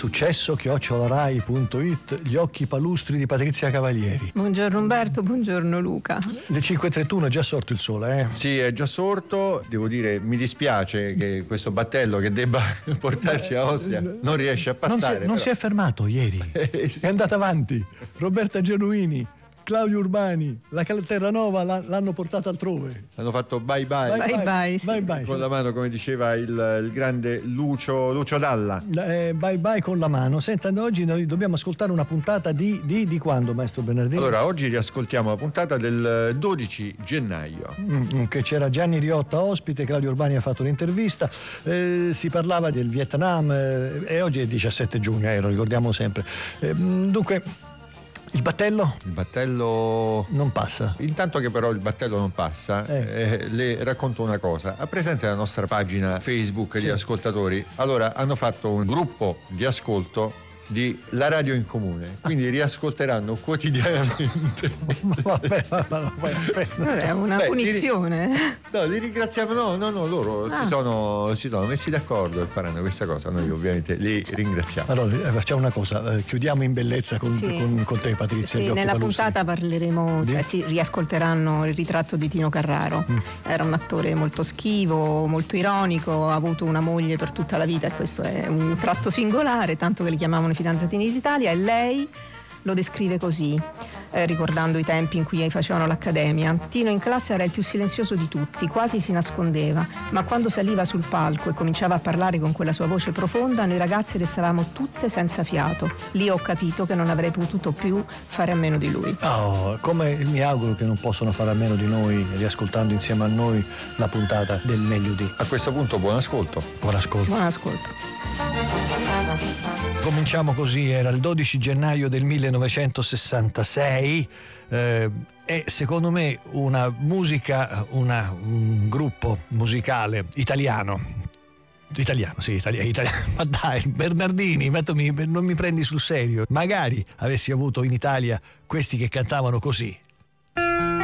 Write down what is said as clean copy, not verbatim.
successo@rai.it, gli occhi palustri di Patrizia Cavalieri. Buongiorno Umberto, buongiorno Luca. Le 5:31 è già sorto il sole, eh? Sì, è già sorto. Devo dire, mi dispiace che questo battello che debba portarci a Ostia non riesce a passare. Non si è fermato ieri, sì. è andata avanti. Roberta Genuini, Claudio Urbani, la Terranova l'hanno portata altrove. Hanno fatto bye bye. Bye, bye, bye. Con la mano, come diceva il grande Lucio Dalla. Bye bye con la mano. Senta, oggi noi dobbiamo ascoltare una puntata di quando, maestro Bernardini? Allora, oggi riascoltiamo la puntata del 12 gennaio. Che c'era Gianni Riotta ospite, Claudio Urbani ha fatto l'intervista, si parlava del Vietnam, e oggi è 17 giugno, lo ricordiamo sempre. Dunque, il battello? Il battello non passa. Intanto che però il battello non passa, le racconto una cosa. Ha presente la nostra pagina Facebook di ascoltatori? Allora, hanno fatto un gruppo di ascolto di La Radio in Comune, quindi riascolteranno quotidianamente. Vabbè, è una punizione. Li ringraziamo. No, loro si sono messi d'accordo e faranno questa cosa. Noi ovviamente li ringraziamo. Allora, facciamo una cosa, chiudiamo in bellezza con te, Patrizia. Sì, nella puntata parleremo, riascolteranno il ritratto di Tino Carraro. Era un attore molto schivo, molto ironico, ha avuto una moglie per tutta la vita, e questo è un tratto singolare, tanto che li chiamavano Fidanzatini d'Italia, e lei lo descrive così, ricordando i tempi in cui facevano l'accademia. Tino in classe era il più silenzioso di tutti, quasi si nascondeva, ma quando saliva sul palco e cominciava a parlare con quella sua voce profonda, noi ragazzi restavamo tutte senza fiato. Lì ho capito che non avrei potuto più fare a meno di lui. Come mi auguro che non possano fare a meno di noi, riascoltando insieme a noi la puntata del Meglio di. A questo punto buon ascolto. Buon ascolto. Cominciamo così, era il 12 gennaio del 1966 e secondo me un gruppo musicale italiano, ma dai Bernardini, non mi prendi sul serio, magari avessi avuto in Italia questi che cantavano così.